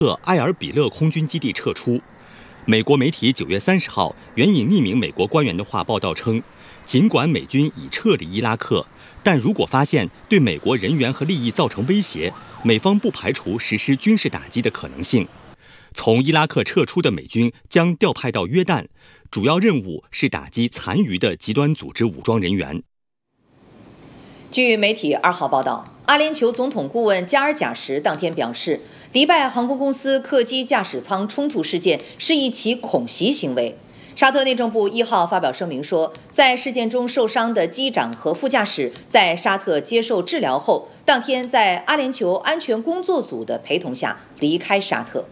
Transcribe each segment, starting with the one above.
埃尔比勒空军基地撤出。美国媒体9月30号援引匿名美国官员的话报道称，尽管美军已撤离伊拉克，但如果发现对美国人员和利益造成威胁，美方不排除实施军事打击的可能性。从伊拉克撤出的美军将调派到约旦，主要任务是打击残余的极端组织武装人员。 据媒体2号报道，阿联酋总统顾问加尔贾什当天表示，迪拜航空公司客机驾驶舱冲突事件是一起恐袭行为。沙特内政部1号发表声明说，在事件中受伤的机长和副驾驶在沙特接受治疗后，当天在阿联酋安全工作组的陪同下离开沙特。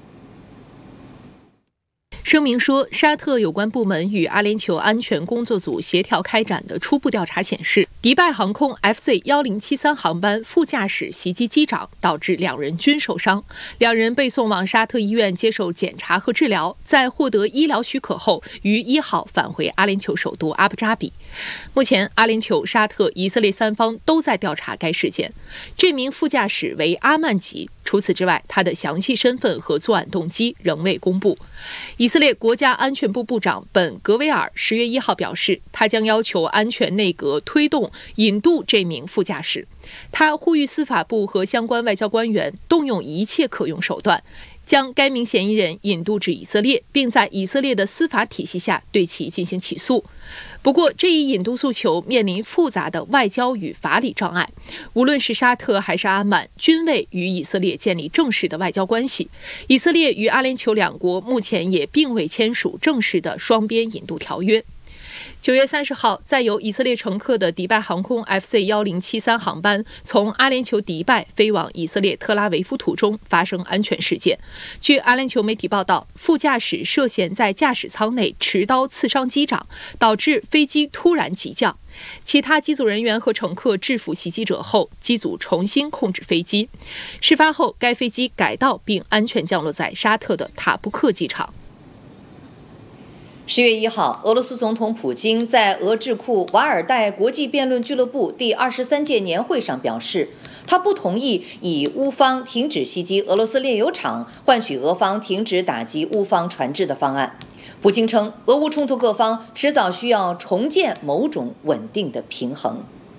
声明说，沙特有关部门与阿联酋安全工作组协调开展的初步调查显示，迪拜航空 FZ1073 航班副驾驶袭击机长，导致2人均受伤，2人被送往沙特医院接受检查和治疗，在获得医疗许可后，于1号返回阿联酋首都阿布扎比。目前，阿联酋、沙特、以色列3方都在调查该事件。这名副驾驶为阿曼吉，除此之外，他的详细身份和作案动机仍未公布。以色列国家安全部部长本·格维尔10月1号表示，他将要求安全内阁推动引渡这名副驾驶。他呼吁司法部和相关外交官员动用一切可用手段，将该名嫌疑人引渡至以色列，并在以色列的司法体系下对其进行起诉。不过，这一引渡诉求面临复杂的外交与法理障碍。无论是沙特还是阿曼，均未与以色列建立正式的外交关系。以色列与阿联酋2国目前也并未签署正式的双边引渡条约。9月30号，载有以色列乘客的迪拜航空 FZ1073 航班从阿联酋迪拜飞往以色列特拉维夫途中发生安全事件。据阿联酋媒体报道，副驾驶涉嫌在驾驶舱内持刀刺伤机长，导致飞机突然急降。其他机组人员和乘客制服袭击者后，机组重新控制飞机。事发后，该飞机改道并安全降落在沙特的塔布克机场。 10月1号，俄罗斯总统普京在俄智库瓦尔代国际辩论俱乐部第23届年会上表示，他不同意以乌方停止袭击俄罗斯炼油厂换取俄方停止打击乌方船只的方案。普京称，俄乌冲突各方迟早需要重建某种稳定的平衡。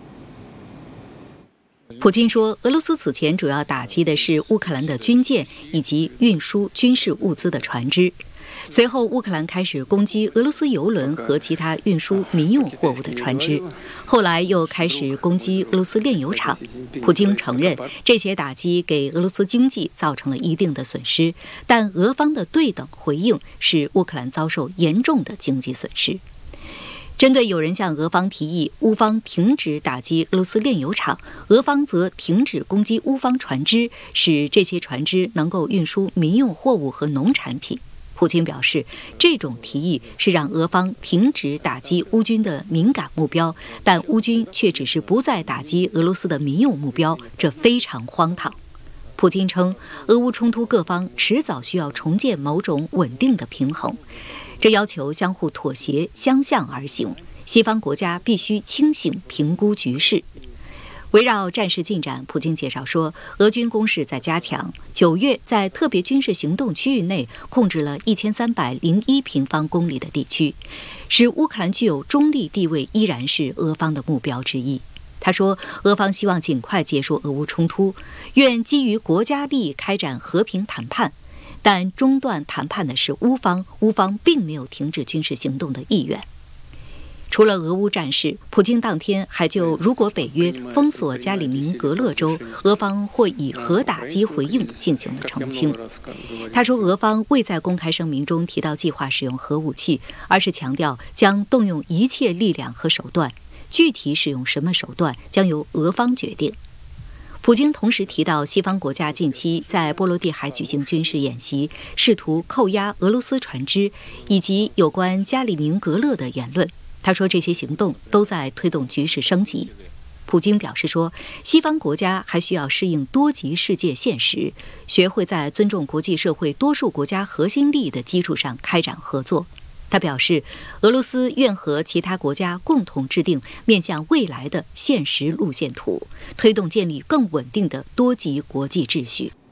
普京说，俄罗斯此前主要打击的是乌克兰的军舰以及运输军事物资的船只。随后，乌克兰开始攻击俄罗斯油轮和其他运输民用货物的船只，后来又开始攻击俄罗斯炼油厂。普京承认，这些打击给俄罗斯经济造成了一定的损失，但俄方的对等回应使乌克兰遭受严重的经济损失。针对有人向俄方提议乌方停止打击俄罗斯炼油厂，俄方则停止攻击乌方船只，使这些船只能够运输民用货物和农产品。普京表示，这种提议是让俄方停止打击乌军的敏感目标，但乌军却只是不再打击俄罗斯的民用目标，这非常荒唐。普京称，俄乌冲突各方迟早需要重建某种稳定的平衡，这要求相互妥协，相向而行。西方国家必须清醒评估局势。围绕战事进展，普京介绍说，俄军攻势在加强。9月，在特别军事行动区域内控制了1301平方公里的地区，使乌克兰具有中立地位依然是俄方的目标之一。他说，俄方希望尽快结束俄乌冲突，愿基于国家利益开展和平谈判，但中断谈判的是乌方，乌方并没有停止军事行动的意愿。除了俄乌战事，普京当天还就如果北约封锁加里宁格勒州，俄方会以核打击回应进行了澄清。他说，俄方未在公开声明中提到计划使用核武器，而是强调将动用一切力量和手段，具体使用什么手段将由俄方决定。普京同时提到，西方国家近期在波罗的海举行军事演习，试图扣押俄罗斯船只，以及有关加里宁格勒的言论。他说，这些行动都在推动局势升级。普京表示说，西方国家还需要适应多极世界现实，学会在尊重国际社会多数国家核心利益的基础上开展合作。他表示，俄罗斯愿和其他国家共同制定面向未来的现实路线图，推动建立更稳定的多极国际秩序。